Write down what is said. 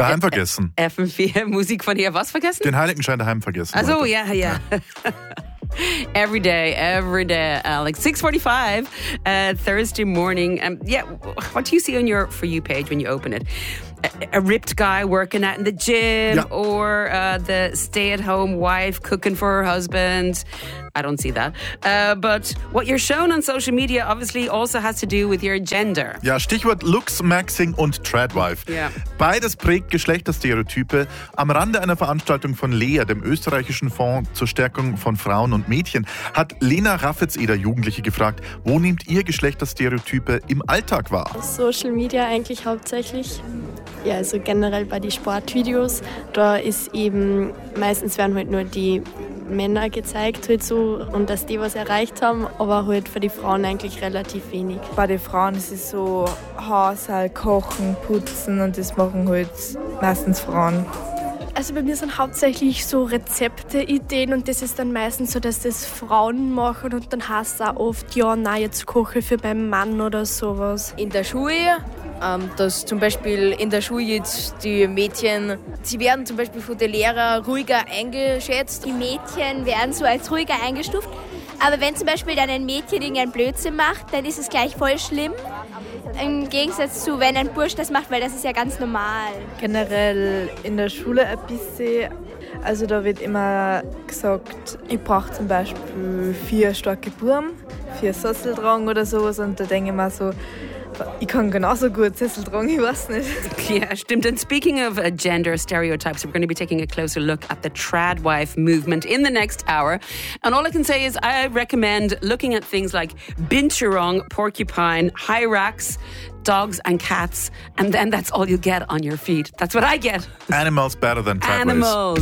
Daheim vergessen. FM4 Musik von hier. Was vergessen? Den Heiligenschein daheim vergessen. Also, ja. Every day, Alex. 6:45 Thursday morning. What do you see on your For You page when you open it? A ripped guy working out in the gym, or the stay-at-home wife cooking for her husband. I don't see that. But what you're shown on social media obviously also has to do with your gender. Ja, Stichwort Looks, Maxing und Tradwife. Ja. Beides prägt Geschlechterstereotype. Am Rande einer Veranstaltung von LEA, dem österreichischen Fonds zur Stärkung von Frauen und Mädchen, hat Lena Raffetseder Jugendliche gefragt, wo nehmt ihr Geschlechterstereotype im Alltag wahr? Social Media eigentlich hauptsächlich. Ja, also generell bei den Sportvideos, da ist eben, meistens werden halt nur die Männer gezeigt halt so und dass die was erreicht haben, aber halt für die Frauen eigentlich relativ wenig. Bei den Frauen ist es so Haushalt, Kochen, Putzen und das machen halt meistens Frauen. Also bei mir sind hauptsächlich so Rezepte-Ideen und das ist dann meistens so, dass das Frauen machen und dann heißt es auch oft, ja, nein, jetzt koche ich für meinen Mann oder sowas. In der Schule, dass zum Beispiel in der Schule jetzt die Mädchen, sie werden zum Beispiel von den Lehrern ruhiger eingeschätzt. Die Mädchen werden so als ruhiger eingestuft, aber wenn zum Beispiel dann ein Mädchen irgendeinen Blödsinn macht, dann ist es gleich voll schlimm. Im Gegensatz zu, wenn ein Bursch das macht, weil das ist ja ganz normal. Generell in der Schule ein bisschen. Also da wird immer gesagt, ich brauche zum Beispiel 4 starke Buben, 4 Sessel tragen oder sowas. Und da denke ich mir so, ich kann genauso gut Sessel tragen, ich weiß nicht. Yeah, stimmt. And speaking of gender stereotypes, we're going to be taking a closer look at the tradwife movement in the next hour. And all I can say is I recommend looking at things like binturong, porcupine, hyrax, dogs and cats, and then that's all you get on your feed. That's what I get. Animals better than tradwives. Animals.